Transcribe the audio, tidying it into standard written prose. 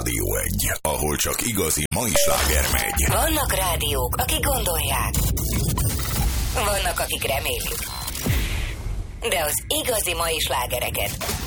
Rádió 1, ahol csak igazi mai sláger megy. Vannak rádiók, akik gondolják. Vannak, akik remélik. De az igazi mai slágereket